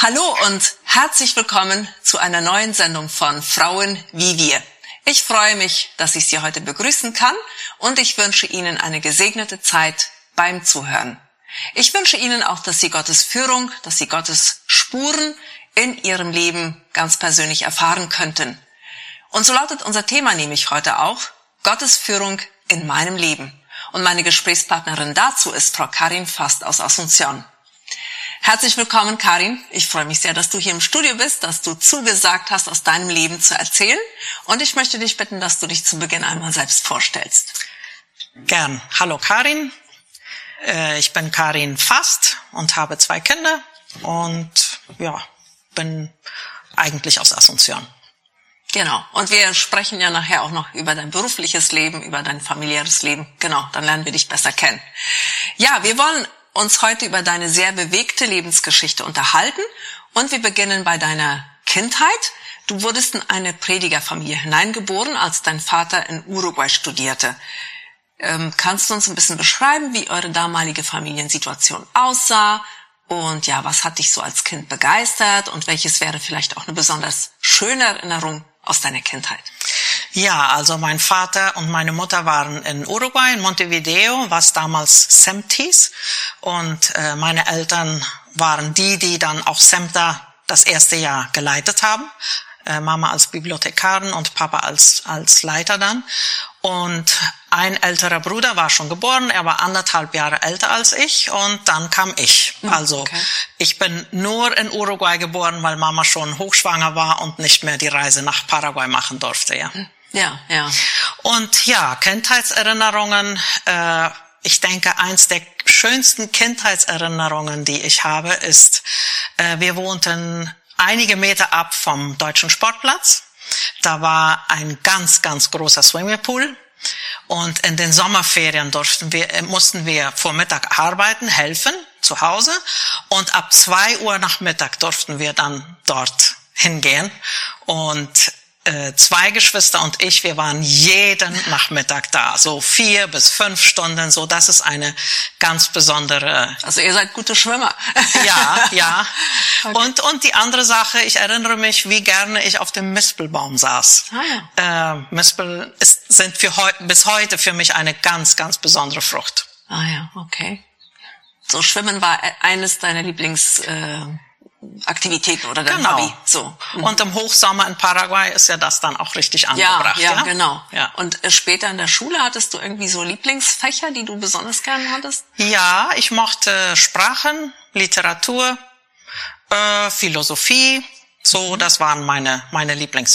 Hallo und herzlich willkommen zu einer neuen Sendung von Frauen wie wir. Ich freue mich, dass ich Sie heute begrüßen kann und ich wünsche Ihnen eine gesegnete Zeit beim Zuhören. Ich wünsche Ihnen auch, dass Sie Gottes Führung, dass Sie Gottes Spuren in Ihrem Leben ganz persönlich erfahren könnten. Und so lautet unser Thema nämlich heute auch, Gottes Führung in meinem Leben. Und meine Gesprächspartnerin dazu ist Frau Karin Fast aus Asunción. Herzlich willkommen, Karin. Ich freue mich sehr, dass du hier im Studio bist, dass du zugesagt hast, aus deinem Leben zu erzählen. Und ich möchte dich bitten, dass du dich zu Beginn einmal selbst vorstellst. Gern. Hallo Karin. Ich bin Karin Fast und habe 2 Kinder und bin eigentlich aus Asunción. Genau. Und wir sprechen ja nachher auch noch über dein berufliches Leben, über dein familiäres Leben. Genau, dann lernen wir dich besser kennen. Ja, wir wollen uns heute über deine sehr bewegte Lebensgeschichte unterhalten und wir beginnen bei deiner Kindheit. Du wurdest in eine Predigerfamilie hineingeboren, als dein Vater in Uruguay studierte. Kannst du uns ein bisschen beschreiben, wie eure damalige Familiensituation aussah und ja, was hat dich so als Kind begeistert und welches wäre vielleicht auch eine besonders schöne Erinnerung aus deiner Kindheit? Ja, also mein Vater und meine Mutter waren in Uruguay, in Montevideo, was damals SEMT hieß. Und meine Eltern waren die dann auch SEMTA das erste Jahr geleitet haben. Mama als Bibliothekarin und Papa als Leiter dann. Und ein älterer Bruder war schon geboren, er war 1,5 Jahre älter als ich und dann kam ich. Also Ich bin nur in Uruguay geboren, weil Mama schon hochschwanger war und nicht mehr die Reise nach Paraguay machen durfte, ja. Ja. Und ja, Kindheitserinnerungen, ich denke, eins der schönsten Kindheitserinnerungen, die ich habe, ist, wir wohnten einige Meter ab vom Deutschen Sportplatz. Da war ein ganz, ganz großer Swimmingpool. Und in den Sommerferien mussten wir vor Mittag arbeiten, helfen, zu Hause. Und ab 2 Uhr Nachmittag durften wir dann dort hingehen. Und 2 Geschwister und ich, wir waren jeden Nachmittag da, so 4 bis 5 Stunden, so, das ist eine ganz besondere. Also ihr seid gute Schwimmer. Ja. Okay. Und die andere Sache, ich erinnere mich, wie gerne ich auf dem Mispelbaum saß. Mispel sind bis heute für mich eine ganz, ganz besondere Frucht. Okay. So, Schwimmen war eines deiner Lieblingsaktivitäten oder dein Hobby. So. Und im Hochsommer in Paraguay ist ja das dann auch richtig angebracht. Ja, genau. Ja. Und später in der Schule hattest du irgendwie so Lieblingsfächer, die du besonders gerne hattest? Ja, ich mochte Sprachen, Literatur, Philosophie. So, das waren meine Lieblingsfächer.